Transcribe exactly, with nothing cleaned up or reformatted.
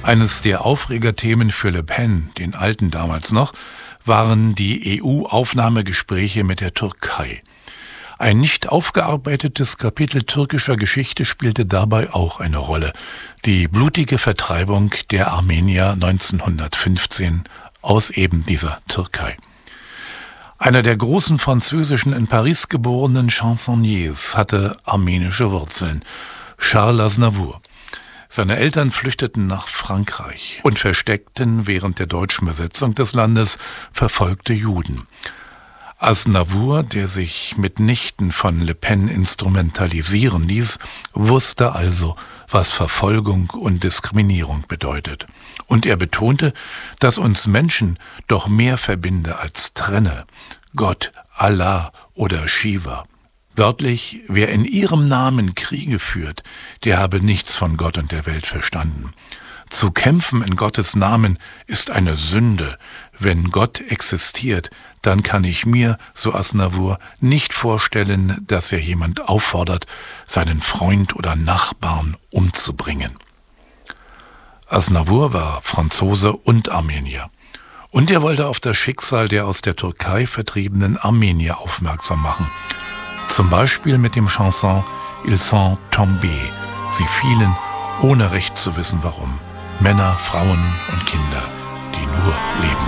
Eines der Aufregerthemen für Le Pen, den Alten damals noch, waren die E U-Aufnahmegespräche mit der Türkei. Ein nicht aufgearbeitetes Kapitel türkischer Geschichte spielte dabei auch eine Rolle: die blutige Vertreibung der Armenier neunzehnhundertfünfzehn aus eben dieser Türkei. Einer der großen französischen in Paris geborenen Chansonniers hatte armenische Wurzeln: Charles Aznavour. Seine Eltern flüchteten nach Frankreich und versteckten während der deutschen Besetzung des Landes verfolgte Juden. Aznavour, der sich mitnichten von Le Pen instrumentalisieren ließ, wusste also, was Verfolgung und Diskriminierung bedeutet. Und er betonte, dass uns Menschen doch mehr verbinde als trenne: Gott, Allah oder Shiva. Wörtlich: Wer in ihrem Namen Kriege führt, der habe nichts von Gott und der Welt verstanden. Zu kämpfen in Gottes Namen ist eine Sünde. Wenn Gott existiert, dann kann ich mir, so Aznavour, nicht vorstellen, dass er jemand auffordert, seinen Freund oder Nachbarn umzubringen. Aznavour war Franzose und Armenier. Und er wollte auf das Schicksal der aus der Türkei vertriebenen Armenier aufmerksam machen. Zum Beispiel mit dem Chanson Ils sont tombés. Sie fielen, ohne recht zu wissen warum. Männer, Frauen und Kinder, die nur leben